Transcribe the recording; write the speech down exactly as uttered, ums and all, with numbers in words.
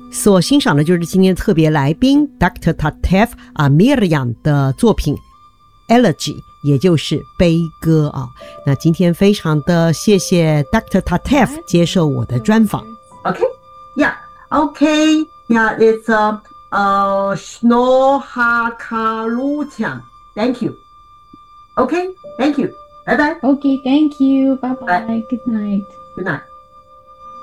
所欣赏的就是今天特别来宾 Doctor Tatef Amirian 的作品 Elegy， 也就是悲歌啊。那今天非常的谢谢 Doctor Tatef 接受我的专访。 Okay, yeah, okay, yeah, it's a uh, Snohakaluchang. Thank you. Okay, thank you. Bye bye. Okay, thank you. Bye bye. Bye. Good night. Good night.